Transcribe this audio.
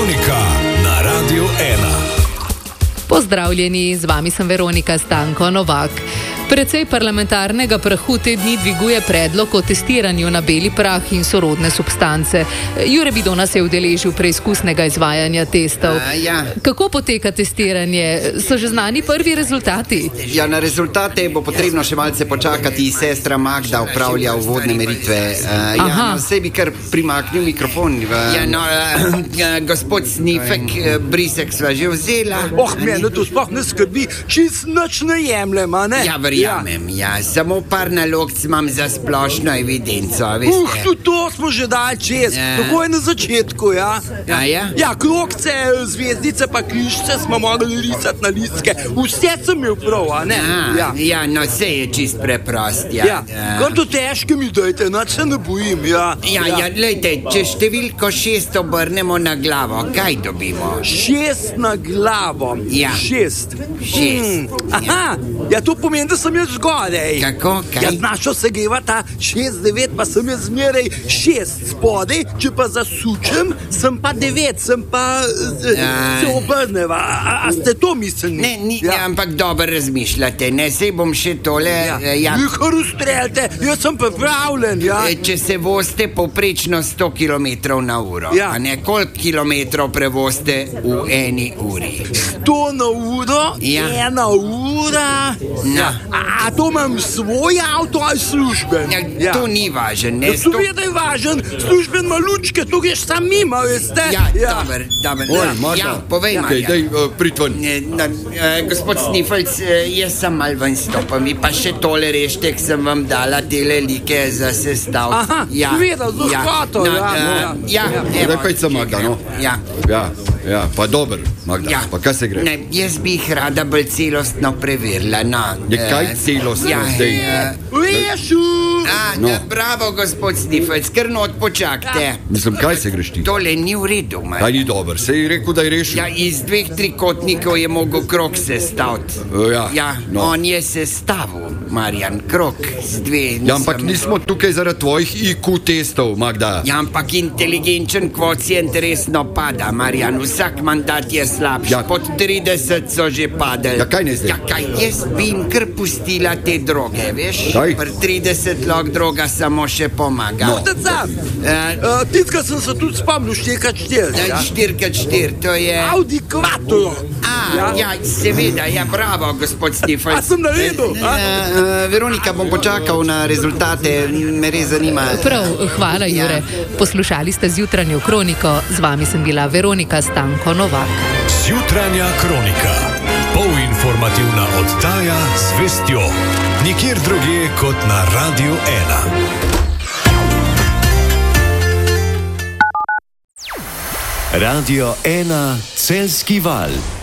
Kronika na Radiu 1. Pozdravljeni, z vami sem Veronika Stanko Novak. Precej parlamentarnega prahu te dni dviguje predlog o testiranju na beli prah in sorodne substance. Jure Bidona se je udeležil preizkusnega izvajanja testov. Kako poteka testiranje? So že znani prvi rezultati? Ja, na rezultate bo potrebno še malce počakati. Sestra Magda upravlja uvodne meritve. Vse bi kar primaknil mikrofon. Gospod Snifek, brisek sva že vzela. Mene to sploh ne skrbi, čist nič ne jemljem, a ne? Verjamem, samo par nalogc imam za splošno evidenco, veste. Tudi to smo že dali čez, tako je na začetku, krogce, zvezdice pa križce smo mogli risati na listke, vse sem imel prav, a ne? Vse je čist preprost, Kar to težke mi dajte, nič se ne bojim, Glejte, če številko 6 obrnemo na glavo, kaj dobimo? 6 na glavo. 6. To pomeni, da sem jaz zgodaj. Kako? Kaj? Našo se geva ta 6-9, pa sem jaz zmeraj 6 spodaj, če pa zasučem, sem pa 9, sem pa se obrneva. A ste to mislili? Ne, ampak dobro razmišljate, ne, sej bom še tole... Kar ustreljate, jaz sem pripravljen, Če se vozite povprečno 100 km na uro, a ne, koliko kilometrov prevozite v eni uri? 100 na uro, 1 ura... A to imam svoj avto ali služben? To ni važen, ne? Seveda je važen, služben ima lučke, to greš sam mimo, veste? Dober. Povej, Marjan. Daj, pritven. Gospod Snifelc, jaz sem mal ven stopam, pa še tole reštek sem vam dala tele like za sestav. Seveda, z lahkoto, Rekaj se, Magda, no? Pa dober, Magda, pa kaj se gre? Jaz bi jih rada bolj celostno preverila, Kaj celostno zdaj? Rešu! Bravo, gospod Snifelc, kar not počakajte. Mislim, kaj se greš ti? Tole ni v redu, Marjan. Kaj ni dober, se je rekel, da je rešil? Iz 2 trikotnikov je mogel krog sestaviti. On je sestavil, Marjan, krog z 2. Ampak nismo tukaj zaradi tvojih IQ testov, Magda. Ampak inteligenčen kvocient resno pada, Marjan, vsak mandat je slabši. Pod 30 so že padali. Kaj ne zdaj? Jaz bi jim kar pustila te droge, veš? Pri 30 lok droga samo še pomaga. Titka sem se tudi spomnil 4x4. 4x4, to je... Audi Quattro. Seveda, bravo, gospod Snifelc. A sem naredil? Veronika, bom počakal na rezultate, me res zanima. Prav, hvala, Jure. Poslušali ste Zjutranjo kroniko, z vami sem bila Veronika Stanko Novak. Zjutranja kronika. Polinformativna oddaja z vestjo. Nikjer drugje kot na Radiu 1. Radio 1 Celjski val.